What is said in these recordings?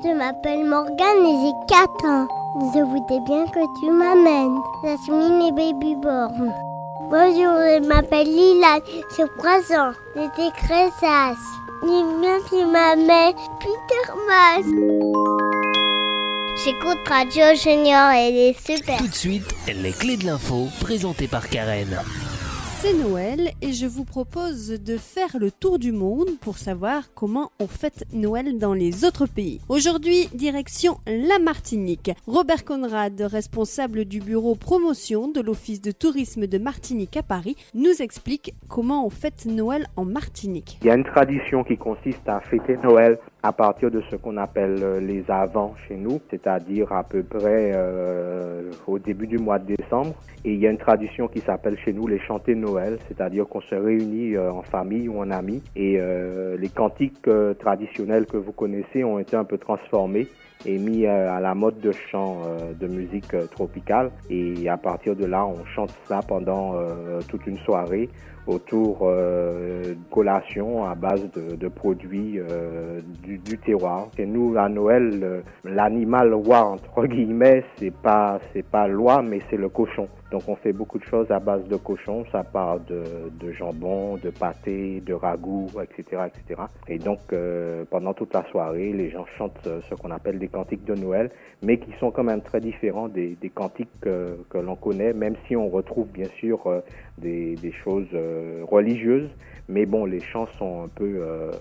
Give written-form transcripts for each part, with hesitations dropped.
Je m'appelle Morgane et j'ai 4 ans. Je voudrais bien que tu m'amènes. Jasmine et Babyborn. Bonjour, je m'appelle Lila, j'ai 3 ans. J'étais très sage. J'aime bien que tu m'amènes Peter Mas. J'écoute Radio Junior et elle est super. Tout de suite, les clés de l'info présentées par Karen. C'est Noël et je vous propose de faire le tour du monde pour savoir comment on fête Noël dans les autres pays. Aujourd'hui, direction la Martinique. Robert Conrad, responsable du bureau promotion de l'Office de tourisme de Martinique à Paris, nous explique comment on fête Noël en Martinique. Il y a une tradition qui consiste à fêter Noël à partir de ce qu'on appelle les avants chez nous, c'est-à-dire à peu près au début du mois de décembre. Et il y a une tradition qui s'appelle chez nous les chanter Noël, c'est-à-dire qu'on se réunit en famille ou en amis. Et les cantiques traditionnels que vous connaissez ont été un peu transformés et mis à la mode de chant de musique tropicale. Et à partir de là, on chante ça pendant toute une soirée autour de collations à base de produits du terroir. Chez nous, à Noël, l'animal roi, entre guillemets, c'est pas l'oie, mais c'est le cochon. Donc on fait beaucoup de choses à base de cochon, ça part de jambon, de pâté, de ragoût, etc., etc. Et donc pendant toute la soirée, les gens chantent ce qu'on appelle des cantiques de Noël, mais qui sont quand même très différents des cantiques que l'on connaît, même si on retrouve bien sûr des choses religieuses. Mais bon, les chants sont un peu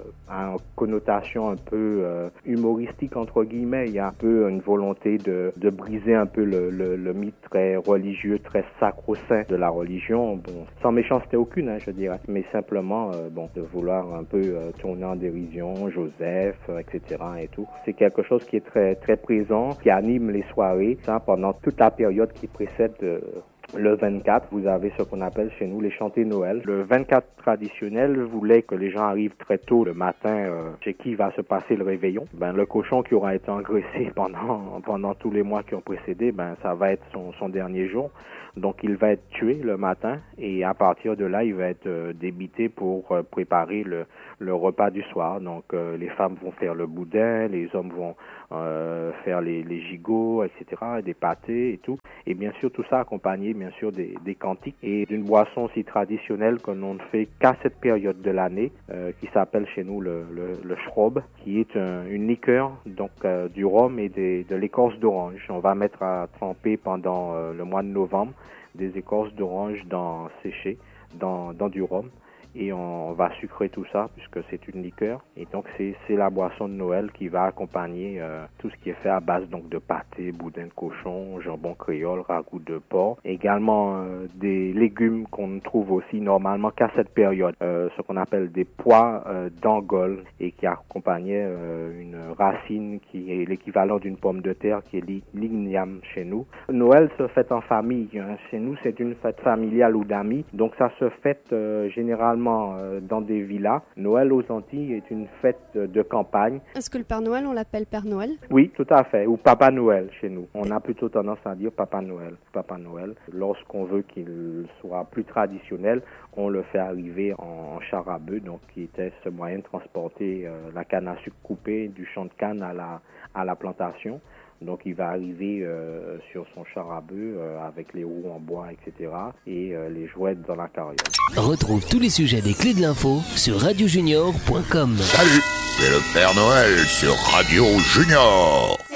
à une connotation un peu humoristique entre guillemets. Il y a un peu une volonté de briser un peu le mythe très religieux, très sacro-saint de la religion. Bon, sans méchanceté aucune, je dirais, mais simplement de vouloir un peu tourner en dérision Joseph, etc. et tout. C'est quelque chose qui est très très présent, qui anime les soirées, ça pendant toute la période qui précède. Le 24, vous avez ce qu'on appelle chez nous les chantés Noël. Le 24 traditionnel voulait que les gens arrivent très tôt le matin chez qui va se passer le réveillon. Le cochon qui aura été engraissé pendant tous les mois qui ont précédé, ça va être son dernier jour. Donc il va être tué le matin et à partir de là, il va être débité pour préparer le repas du soir. Donc les femmes vont faire le boudin, les hommes vont faire les gigots, etc., des pâtés et tout. Et bien sûr, tout ça accompagné, bien sûr, des cantiques et d'une boisson aussi traditionnelle que l'on ne fait qu'à cette période de l'année, qui s'appelle chez nous le schrob, qui est une liqueur, donc du rhum et de l'écorce d'orange. On va mettre à tremper pendant le mois de novembre des écorces d'orange séchées dans du rhum. Et on va sucrer tout ça puisque c'est une liqueur. Et donc c'est la boisson de Noël qui va accompagner tout ce qui est fait à base donc de pâté, boudin de cochon, jambon créole, ragoût de porc. Également des légumes qu'on trouve aussi normalement qu'à cette période. Ce qu'on appelle des pois d'Angole et qui accompagnait une racine qui est l'équivalent d'une pomme de terre qui est l'igname chez nous. Noël se fête en famille. Chez nous c'est une fête familiale ou d'amis. Donc ça se fête généralement dans des villas. Noël aux Antilles est une fête de campagne. Est-ce que le Père Noël, on l'appelle Père Noël ? Oui, tout à fait. Ou Papa Noël chez nous. On a plutôt tendance à dire Papa Noël. Papa Noël. Lorsqu'on veut qu'il soit plus traditionnel, on le fait arriver en char à bœuf, donc qui était ce moyen de transporter la canne à sucre coupée du champ de canne à la plantation. Donc il va arriver sur son char à bœuf avec les roues en bois, etc. et les jouets dans la carriole. Retrouve tous les sujets des clés de l'info sur radiojunior.com. Salut, c'est le Père Noël sur Radio Junior.